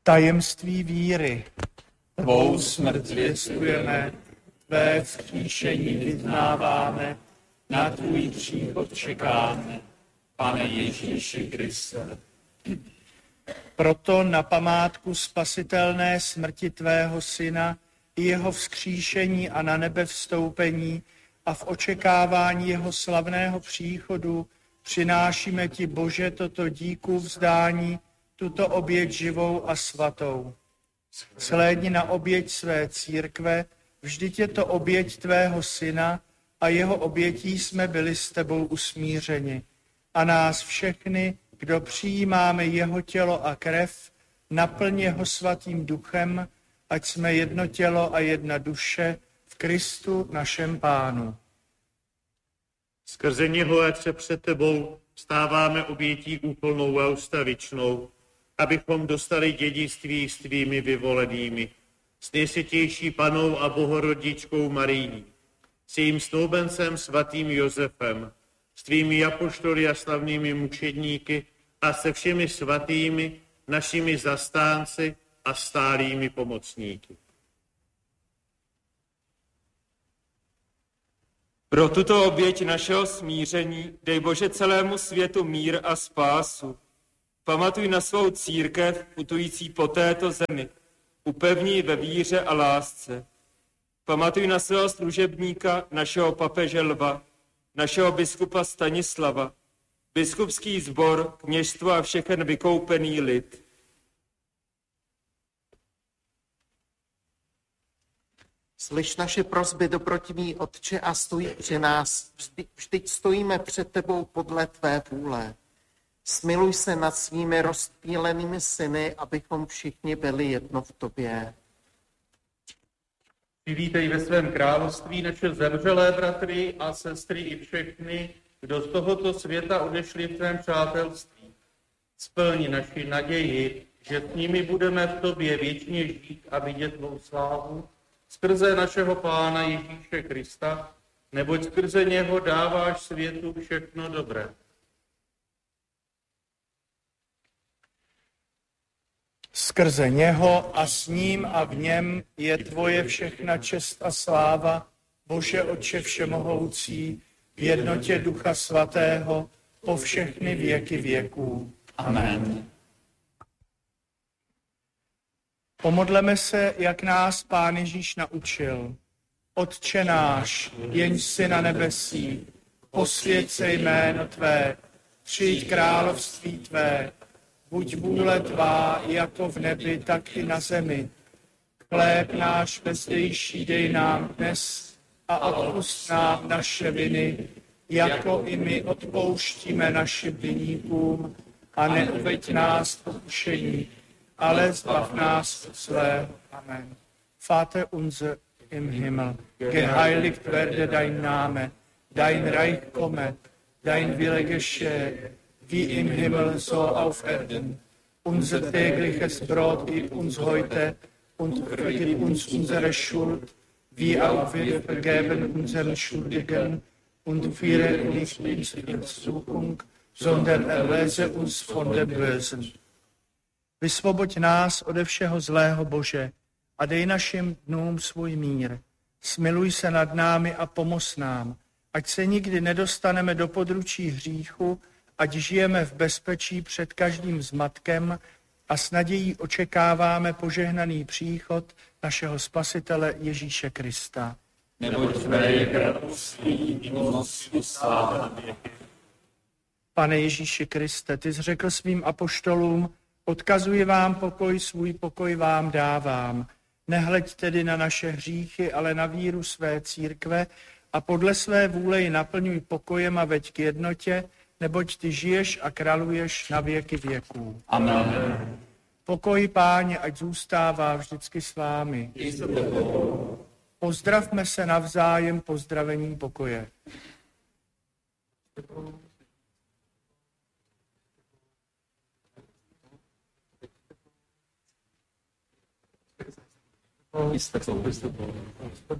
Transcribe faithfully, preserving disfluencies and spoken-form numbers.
Tajemství víry. Tvou smrt zvěstujeme, tvé vzkříšení vyznáváme, na tvůj příchod čekáme, Pane Ježíši Kriste. Proto na památku spasitelné smrti tvého syna i jeho vzkříšení a na nebe vstoupení a v očekávání jeho slavného příchodu přinášíme ti, Bože, toto díku vzdání, tuto oběť živou a svatou. Shlédni na oběť své církve, vždyť je to oběť tvého syna a jeho obětí jsme byli s tebou usmířeni. A nás všechny, kdo přijímáme jeho tělo a krev, naplň jeho svatým duchem, ať jsme jedno tělo a jedna duše v Kristu našem Pánu. Skrze něho, ať se před tebou stáváme obětí úplnou a ustavičnou, abychom dostali dědictví s tvými vyvolenými, s nejsvětější Panou a Bohorodičkou Marií, s jejím snoubencem svatým Josefem, s tvými apoštoly a slavnými mučedníky a se všemi svatými, našimi zastánci a stálými pomocníky. Pro tuto oběť našeho smíření dej, Bože, celému světu mír a spásu. Pamatuj na svou církev putující po této zemi. Upevni ji ve víře a lásce. Pamatuj na svého služebníka, našeho papeže Lva, našeho biskupa Stanislava, biskupský sbor, kněžstvo a všechen vykoupený lid. Slyš naše prosby, dobrotivý Otče, a stoj při nás. Vždy, vždyť stojíme před tebou podle tvé vůle. Smiluj se nad svými rozptýlenými syny, abychom všichni byli jedno v tobě. Přivítej ve svém království naše zemřelé bratry a sestry i všechny, kdo z tohoto světa odešli v tvém přátelství. Splni naši naději, že s nimi budeme v tobě věčně žít a vidět tvou slávu, skrze našeho Pána Ježíše Krista, neboť skrze něho dáváš světu všechno dobré. Skrze něho a s ním a v něm je tvoje všechna čest a sláva, Bože Otče všemohoucí, v jednotě Ducha Svatého, po všechny věky věků. Amen. Pomodleme se, jak nás Pán Ježíš naučil. Otče náš, jenž jsi na nebesích, posvěť se jméno tvé, přijď království tvé, buď vůle tvá jako v nebi, tak i na zemi. Chléb náš bezdejší dej nám dnes a odpusť nám naše viny, jako i my odpouštíme našim viníkům, a neuveď nás v pokušení, ale zbav nás od zlého. Amen. Vater unser im Himmel, geheiligt werde dein Name, dein Reich komme, dein Wille geschehe, wie im Himmel, so auf Erden. Unser tägliches Brot gib uns heute und vergib uns unsere Schuld, wie auch wir vergeben unseren Schuldigen, und führe uns nicht in Versuchung, sondern erlöse uns von dem Bösen. Vysvoboď nás ode všeho zlého, Bože, a dej našim dnům svůj mír. Smiluj se nad námi a pomoz nám, ať se nikdy nedostaneme do područí hříchu, ať žijeme v bezpečí před každým zmatkem a s nadějí očekáváme požehnaný příchod našeho Spasitele Ježíše Krista. Neboť tvé je království, milost i sláva na věky. Pane Ježíši Kriste, ty jsi řekl svým apoštolům, odkazuji vám pokoj, svůj pokoj vám dávám. Nehleď tedy na naše hříchy, ale na víru své církve a podle své vůle ji naplňuj pokojem a veď k jednotě, neboť ty žiješ a králuješ na věky věků. Amen. Pokoj, Páně, ať zůstává vždycky s vámi. Pozdravme se navzájem pozdravením pokoje. Jste